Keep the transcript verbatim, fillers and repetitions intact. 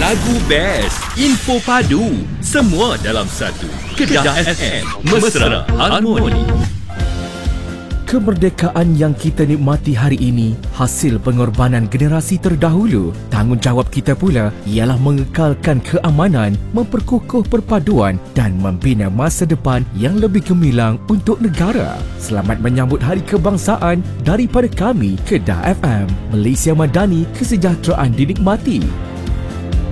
Lagu best, info padu, semua dalam satu. Kedah F M, Mesra Harmoni. Kemerdekaan yang kita nikmati hari ini hasil pengorbanan generasi terdahulu. Tanggungjawab kita pula ialah mengekalkan keamanan, memperkukuh perpaduan dan membina masa depan yang lebih gemilang untuk negara. Selamat menyambut Hari Kebangsaan daripada kami, Kedah F M. Malaysia Madani, kesejahteraan dinikmati.